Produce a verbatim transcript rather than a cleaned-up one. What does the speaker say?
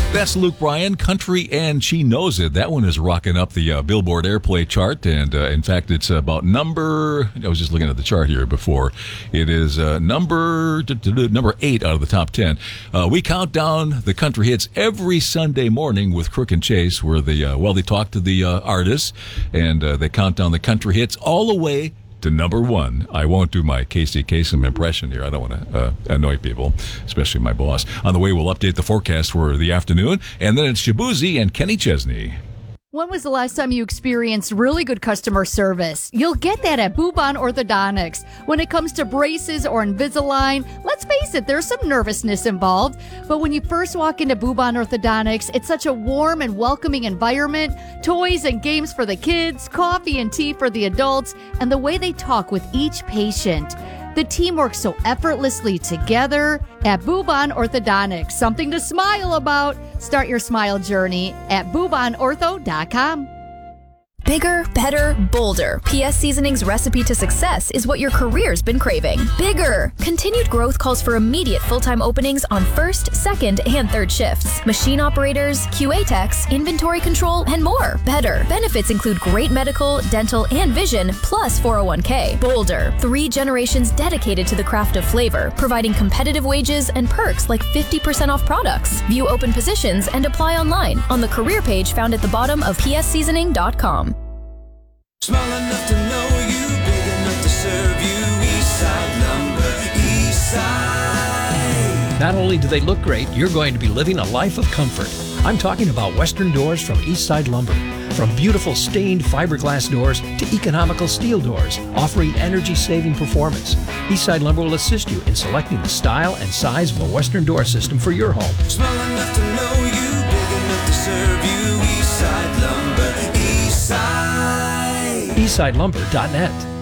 That's Luke Bryan, Country and She Knows It. That one is rocking up the uh, Billboard Airplay chart, and uh, in fact, it's about number, I was just looking at the chart here before, it is uh, number number eight out of the top ten. Uh, we count down the country hits every Sunday morning with Crook and Chase, where they, uh, well, they talk to the uh, artists, and uh, they count down the country hits all the way to number one. I won't do my Casey Kasem impression here. I don't want to uh, annoy people, especially my boss. On the way, we'll update the forecast for the afternoon, and then it's Shabuzi and Kenny Chesney. When was the last time you experienced really good customer service? You'll get that at Bubon Orthodontics. When it comes to braces or Invisalign, let's face it, there's some nervousness involved. But when you first walk into Bubon Orthodontics, it's such a warm and welcoming environment. Toys and games for the kids, coffee and tea for the adults, and the way they talk with each patient. The team works so effortlessly together at Bubon Orthodontics. Something to smile about. Start your smile journey at bubon ortho dot com. Bigger, better, bolder. P S Seasoning's recipe to success is what your career's been craving. Bigger! Continued growth calls for immediate full-time openings on first, second, and third shifts. Machine operators, Q A techs, inventory control, and more. Better. Benefits include great medical, dental, and vision, plus four oh one k. Bolder. Three generations dedicated to the craft of flavor, providing competitive wages and perks like fifty percent off products. View open positions and apply online on the career page found at the bottom of p s seasoning dot com. Small enough to know you, big enough to serve you. Eastside Lumber, Eastside. Not only do they look great, you're going to be living a life of comfort. I'm talking about Western Doors from Eastside Lumber. From beautiful stained fiberglass doors to economical steel doors, offering energy-saving performance, Eastside Lumber will assist you in selecting the style and size of a Western door system for your home. Small enough to know you, big enough to serve you. Eastside Lumber, Eastside. eastside lumber dot net.